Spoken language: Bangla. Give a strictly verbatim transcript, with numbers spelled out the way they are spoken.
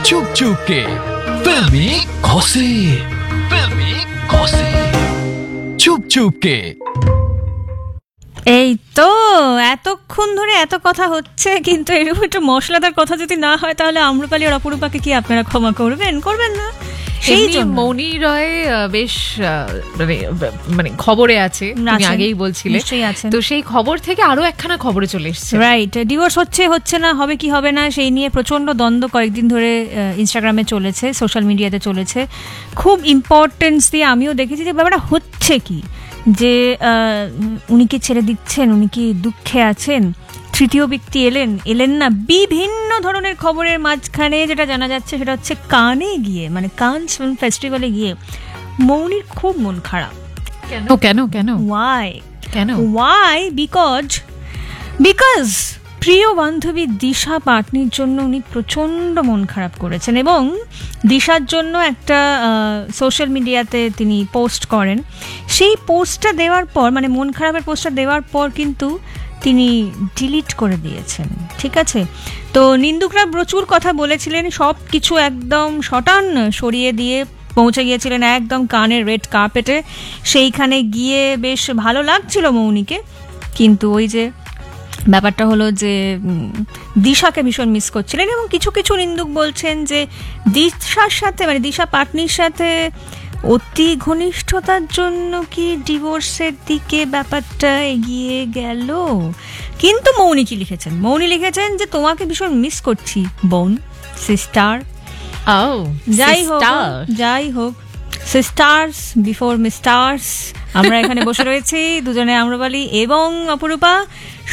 চুপ চুপকে ফিল্মি গসিপ, ফিল্মি গসিপ, চুপ চুপকে। এই তো এতক্ষণ ধরে এত কথা হচ্ছে, কিন্তু এরকম একটু মশলাদার কথা যদি না হয় তাহলে আম্রপালি আর অপরূপাকে কি আপনারা ক্ষমা করবেন? করবেন না? সেই জন্য মৌনি রয় বেশ মানে মানে খবরে আছে, তুমি আগেই বলছিলে, তো সেই খবর থেকে আরো একখানা খবরে চলে এসেছে। রাইট, ডিভোর্স হচ্ছে হচ্ছে না, হবে কি হবে না সেই নিয়ে প্রচন্ড দ্বন্দ্ব কয়েকদিন ধরে ইনস্টাগ্রামে চলেছে, সোশ্যাল মিডিয়াতে চলেছে, খুব ইম্পর্টেন্স দিয়ে আমিও দেখেছি যে ব্যাপারটা হচ্ছে কি, যে উনি কি ছেড়ে দিচ্ছেন, উনি কি দুঃখে আছেন, তৃতীয় ব্যক্তি এলেন এলেন না, বিভিন্ন ধরনের খবরের মাঝখানে যেটা জানা যাচ্ছে সেটা হচ্ছে কানে গিয়ে, মানে কানস ফিল্ম ফেস্টিভ্যালে গিয়ে মৌনির খুব মন খারাপ। কেন কেন কেন ওয়াই কেন ওয়াই বিকজ বিকজ প্রিয় বান্ধবী দিশা পাটনির জন্য উনি প্রচণ্ড মন খারাপ করেছেন, এবং দিশার জন্য একটা সোশ্যাল মিডিয়াতে তিনি পোস্ট করেন। সেই পোস্টটা দেওয়ার পর, মানে মন খারাপের পোস্টটা দেওয়ার পর কিন্তু তিনি ডিলিট করে দিয়েছেন, ঠিক আছে? তো নিন্দুকরা প্রচুর কথা বলেছিলেন, সব কিছু একদম শটান সরিয়ে দিয়ে পৌঁছে গিয়েছিলেন একদম কানের রেড কার্পেটে। সেইখানে গিয়ে বেশ ভালো লাগছিল মৌনিকে, কিন্তু ওই যে ব্যাপারটা হলো যে দিশাকে ভীষণ মিস করছিলেন, এবং কিছু কিছু নিন্দুক বলছেন যে দিশার সাথে, মানে দিশা পাটনির সাথে অতি ঘনিষ্ঠতার জন্য কি ডিভোর্সের দিকে ব্যাপারটা এগিয়ে গেল। কিন্তু মৌনি কি লিখেছেন? মৌনি লিখেছেন যে তোমাকে ভীষণ মিস করছি বোন, সিস্টার। যাই হোক যাই হোক সিস্টার্স বিফোর মিস্টার্স, আমরা এখানে বসে রয়েছি দুজনে, আম্রপালি এবং অপরূপা।